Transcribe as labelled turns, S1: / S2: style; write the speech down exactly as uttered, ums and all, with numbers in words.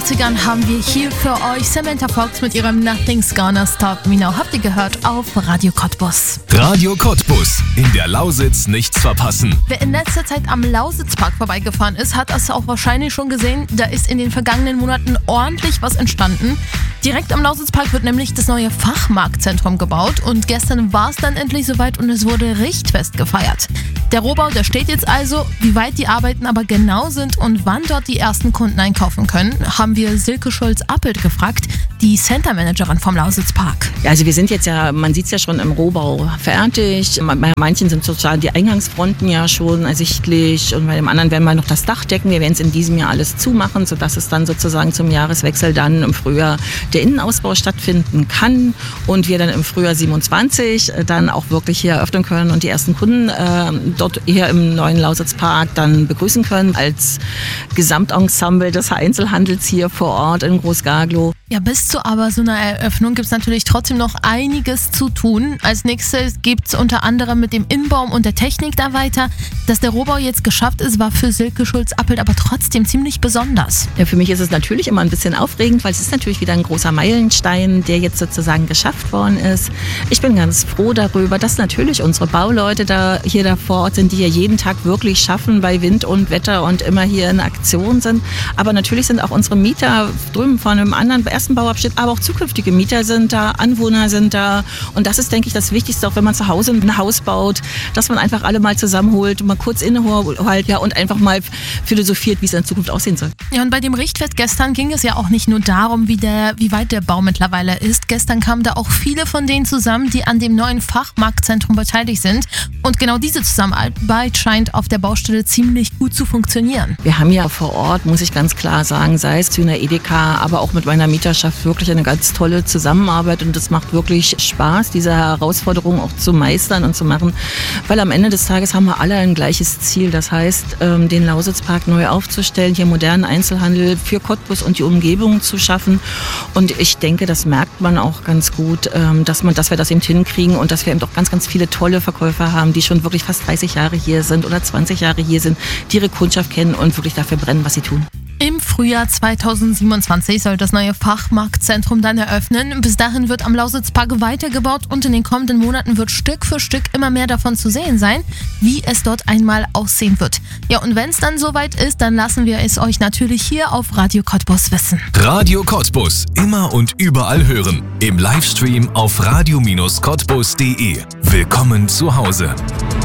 S1: neunzigern haben wir hier für euch Samantha Fox mit ihrem Nothing's Gonna Stop Me Now. Habt ihr gehört auf Radio Cottbus.
S2: Radio Cottbus. In der Lausitz nichts verpassen.
S1: Wer in letzter Zeit am Lausitzpark vorbeigefahren ist, hat das auch wahrscheinlich schon gesehen. Da ist in den vergangenen Monaten ordentlich was entstanden. Direkt am Lausitzpark wird nämlich das neue Fachmarktzentrum gebaut und gestern war es dann endlich soweit und es wurde Richtfest gefeiert. Der Rohbau, der steht jetzt also. Wie weit die Arbeiten aber genau sind und wann dort die ersten Kunden einkaufen können, haben wir Silke Schulz-Appelt gefragt, die Center-Managerin vom Lausitzpark.
S3: Ja, also wir sind jetzt ja, man sieht es ja schon im Rohbau fertig. Bei manchen sind sozusagen die Eingangsfronten ja schon ersichtlich und bei dem anderen werden wir noch das Dach decken. Wir werden es in diesem Jahr alles zumachen, sodass es dann sozusagen zum Jahreswechsel dann im Frühjahr der Innenausbau stattfinden kann und wir dann im Frühjahr siebenundzwanzig dann auch wirklich hier eröffnen können und die ersten Kunden äh, dort hier im neuen Lausitzpark dann begrüßen können als Gesamtensemble des Einzelhandels hier vor Ort in Groß-Garglow.
S1: Ja, bis zu aber so einer Eröffnung gibt es natürlich trotzdem noch einiges zu tun. Als nächstes geht es unter anderem mit dem Innenbaum und der Technik da weiter. Dass der Rohbau jetzt geschafft ist, war für Silke Schulz-Appelt aber trotzdem ziemlich besonders.
S3: Ja, für mich ist es natürlich immer ein bisschen aufregend, weil es ist natürlich wieder ein großer Meilenstein, der jetzt sozusagen geschafft worden ist. Ich bin ganz froh darüber, dass natürlich unsere Bauleute da hier da vor Ort sind, die ja jeden Tag wirklich schaffen bei Wind und Wetter und immer hier in Aktion sind. Aber natürlich sind auch unsere Mieter drüben von einem anderen ersten Bauabschnitt, aber auch zukünftige Mieter sind da, Anwohner sind da und das ist, denke ich, das Wichtigste, auch wenn man zu Hause ein Haus baut, dass man einfach alle mal zusammenholt, mal kurz inneholt ja, und einfach mal philosophiert, wie es in Zukunft aussehen soll.
S1: Ja, und bei dem Richtfest gestern ging es ja auch nicht nur darum, wie, der, wie weit der Bau mittlerweile ist. Gestern kamen da auch viele von denen zusammen, die an dem neuen Fachmarktzentrum beteiligt sind und genau diese Zusammenarbeit scheint auf der Baustelle ziemlich gut zu funktionieren.
S3: Wir haben ja vor Ort, muss ich ganz klar sagen, sei es zu einer Edeka, aber auch mit meiner Mieterschaft wirklich eine ganz tolle Zusammenarbeit und es macht wirklich Spaß, diese Herausforderung auch zu meistern und zu machen, weil am Ende des Tages haben wir alle ein gleiches Ziel, das heißt, den Lausitzpark neu aufzustellen, hier modernen Einzelhandel für Cottbus und die Umgebung zu schaffen und ich denke, das merkt man auch ganz gut, dass, man, dass wir das eben hinkriegen und dass wir eben doch ganz, ganz viele tolle Verkäufer haben, die schon wirklich fast dreißig Jahre hier sind oder zwanzig Jahre hier sind, die ihre Kundschaft kennen und wirklich dafür brennen, was sie tun.
S1: Im Frühjahr zweitausendsiebenundzwanzig soll das neue Fachmarktzentrum dann eröffnen. Bis dahin wird am Lausitzpark weitergebaut und in den kommenden Monaten wird Stück für Stück immer mehr davon zu sehen sein, wie es dort einmal aussehen wird. Ja, und wenn es dann soweit ist, dann lassen wir es euch natürlich hier auf Radio Cottbus wissen.
S2: Radio Cottbus, immer und überall hören. Im Livestream auf radio Bindestrich cottbus punkt de. Willkommen zu Hause.